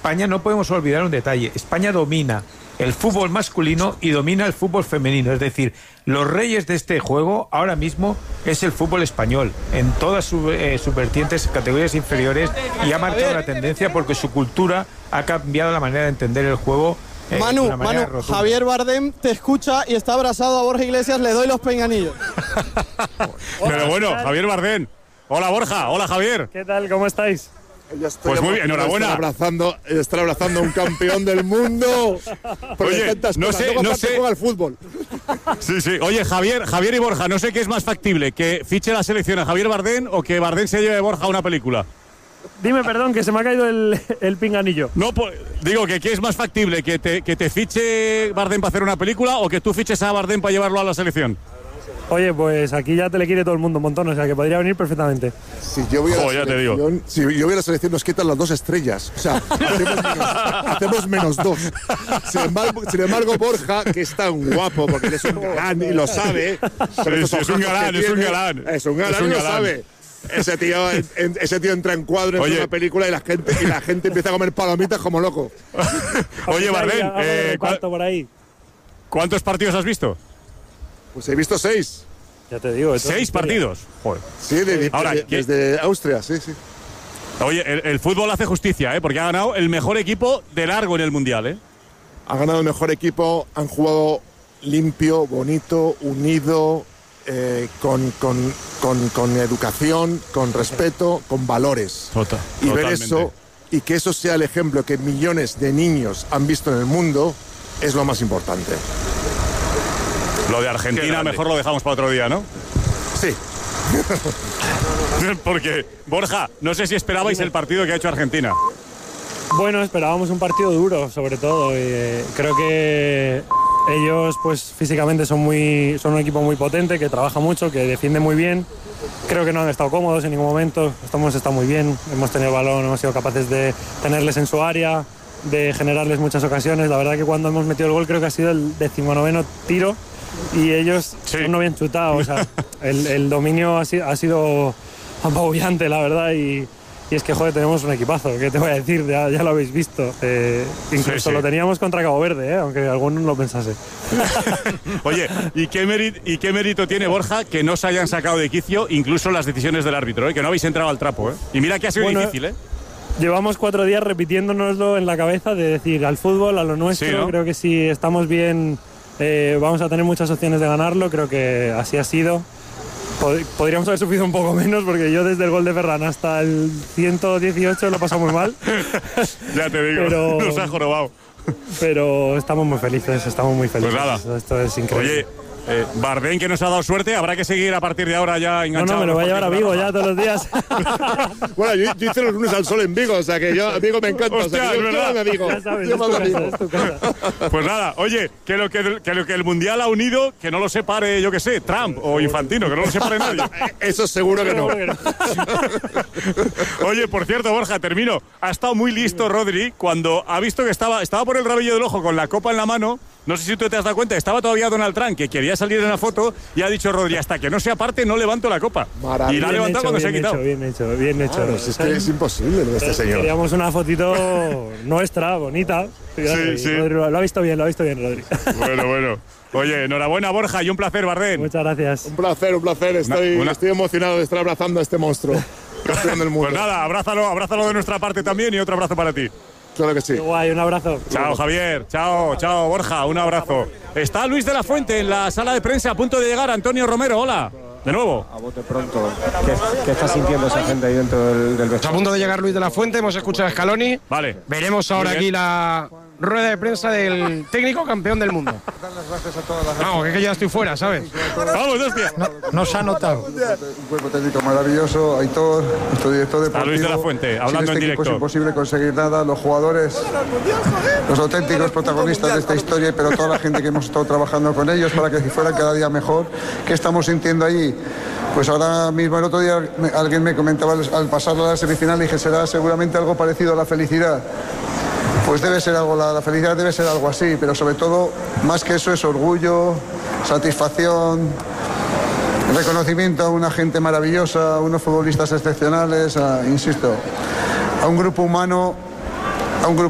España, no podemos olvidar un detalle, España domina el fútbol masculino y domina el fútbol femenino, es decir, los reyes de este juego ahora mismo es el fútbol español, en todas sus vertientes, categorías inferiores, y ha marcado la tendencia porque su cultura ha cambiado la manera de entender el juego. Manu, Javier Bardem te escucha y está abrazado a Borja Iglesias, le doy los pinganillos. Pero bueno, Javier Bardem. Hola Borja, hola Javier. ¿Qué tal? ¿Cómo estáis? Pues muy bien, enhorabuena. Estar abrazando a un campeón del mundo. Oye, no sé. Juega al fútbol. Sí. Oye, Javier y Borja, no sé qué es más factible, que fiche la selección a Javier Bardem o que Bardem se lleve a Borja a una película. Dime, perdón, que se me ha caído el pinganillo. No, digo que ¿qué es más factible? ¿Que te fiche Bardem para hacer una película o que tú fiches a Bardem para llevarlo a la selección? Oye, pues aquí ya te le quiere todo el mundo un montón, o sea que podría venir perfectamente. Si yo voy a la selección nos quitan las 2 estrellas. O sea, hacemos -2. Sin embargo, Borja, que es tan guapo, porque él es un galán y lo sabe. Sí, es un galán y lo sabe. Ese tío entra en cuadro en una película y la gente empieza a comer palomitas como loco. Oye, Bardem, por ahí. ¿Cuántos partidos has visto? Pues he visto 6. Ya te digo. 6 partidos. Joder. Sí, desde Austria, sí. Oye, el fútbol hace justicia, porque ha ganado el mejor equipo de largo en el Mundial, Ha ganado el mejor equipo, han jugado limpio, bonito, unido, con educación, con respeto, con valores. Y ver eso, y que eso sea el ejemplo que millones de niños han visto en el mundo, es lo más importante. Lo de Argentina mejor lo dejamos para otro día, ¿no? Sí. Porque, Borja, no sé si esperabais el partido que ha hecho Argentina. Bueno, esperábamos un partido duro, sobre todo. Creo que ellos, pues físicamente son un equipo muy potente, que trabaja mucho, que defiende muy bien. Creo que no han estado cómodos en ningún momento. Hemos estado muy bien, hemos tenido el balón, hemos sido capaces de tenerles en su área, de generarles muchas ocasiones. La verdad que cuando hemos metido el gol creo que ha sido el 19º tiro. Y ellos no habían chutado, o sea, el dominio ha sido apabullante, la verdad, y es que, joder, tenemos un equipazo, ¿qué te voy a decir? Ya lo habéis visto, incluso lo teníamos contra Cabo Verde, aunque alguno no lo pensase. Oye, ¿y qué mérito tiene, Borja, que no se hayan sacado de quicio incluso las decisiones del árbitro, que no habéis entrado al trapo, Y mira que ha sido difícil, Llevamos 4 días repitiéndonoslo en la cabeza de decir al fútbol, a lo nuestro, sí, ¿no? Creo que si estamos bien... vamos a tener muchas opciones de ganarlo, creo que así ha sido. Podríamos haber sufrido un poco menos porque yo desde el gol de Ferran hasta el 118 lo he pasado muy mal. Ya te digo, nos ha jorobado. Pero estamos muy felices. Pues nada. Esto es increíble. Oye, Bardem, que nos ha dado suerte, habrá que seguir a partir de ahora ya enganchado. No, me lo voy a llevar a Vigo ya todos los días. Bueno, yo hice los lunes al sol en Vigo, o sea que a Vigo me encanta. Hostia, o sea que yo ya sabes, es tu casa. Pues nada, oye, que lo que el Mundial ha unido, que no lo separe, yo que sé, Trump o Infantino, que no lo separe nadie. Eso seguro que no. Oye, por cierto, Borja, termino. Ha estado muy listo Rodri cuando ha visto que estaba por el rabillo del ojo con la copa en la mano. No sé si tú te has dado cuenta, estaba todavía Donald Trump, que quería salir en la foto, y ha dicho Rodri, hasta que no se aparte no levanto la copa. Maravilla. Y la ha levantado cuando se ha quitado. Bien hecho. Claro, es que es imposible lo de este señor. Queríamos una fotito nuestra, bonita. Sí. Rodri, lo ha visto bien, Rodri. Bueno. Oye, enhorabuena, Borja, y un placer, Bardem. Muchas gracias. Un placer. Estoy emocionado de estar abrazando a este monstruo. Campeón del mundo. Pues nada, abrázalo de nuestra parte también y otro abrazo para ti. Claro que sí. Qué guay, un abrazo. Chao, Javier. Chao, Borja. Un abrazo. Está Luis de la Fuente en la sala de prensa a punto de llegar. Antonio Romero, hola. De nuevo. A bote pronto. ¿Qué está sintiendo esa gente ahí dentro del vestuario? Está a punto de llegar Luis de la Fuente. Hemos escuchado a Scaloni. Vale. Veremos ahora aquí la rueda de prensa del técnico campeón del mundo. Vamos, que es que ya estoy fuera, ¿sabes? Vamos, hostia. No se ha notado. Un cuerpo técnico maravilloso, Aitor, nuestro director deportivo. A Luis de la Fuente, hablando en directo. Es imposible conseguir nada, los jugadores, los auténticos protagonistas de esta historia, pero toda la gente que hemos estado trabajando con ellos para que fuera cada día mejor. ¿Qué estamos sintiendo allí? Pues ahora mismo, el otro día, alguien me comentaba al pasar a la semifinal, dije, será seguramente algo parecido a la felicidad. Pues debe ser algo, la felicidad debe ser algo así, pero sobre todo, más que eso, es orgullo, satisfacción, reconocimiento a una gente maravillosa, a unos futbolistas excepcionales, insisto, a un grupo humano